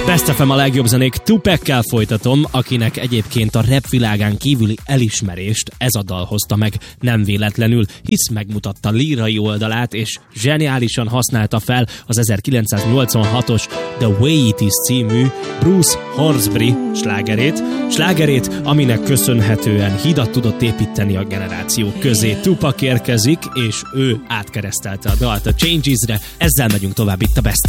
Best FM a legjobb zenék, Tupac-kel folytatom, akinek egyébként a rap világán kívüli elismerést ez a dal hozta meg nem véletlenül, hisz megmutatta lírai oldalát, és zseniálisan használta fel az 1986-os The Way It Is című Bruce Hornsby slágerét, aminek köszönhetően hidat tudott építeni a generációk közé. Tupac érkezik, és ő átkeresztelte a dalt a Changes-re, ezzel megyünk tovább itt a Best